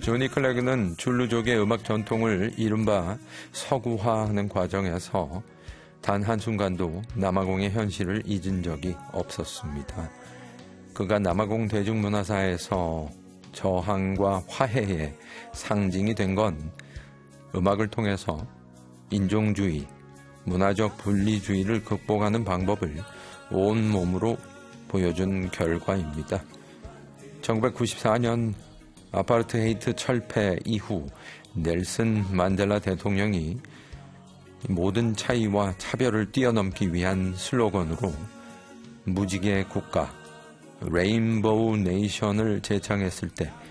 조니 클래그는 줄루족의 음악 전통을 이른바 서구화하는 과정에서 단 한순간도 남아공의 현실을 잊은 적이 없었습니다. 그가 남아공 대중문화사에서 저항과 화해의 상징이 된 건 음악을 통해서 인종주의, 문화적 분리주의를 극복하는 방법을 온몸으로 보여준 결과입니다. 1994년 아파르트헤이트 철폐 이후 넬슨 만델라 대통령이 모든 차이와 차별을 뛰어넘기 위한 슬로건으로 무지개 국가, 레인보우 네이션을 제창했을 때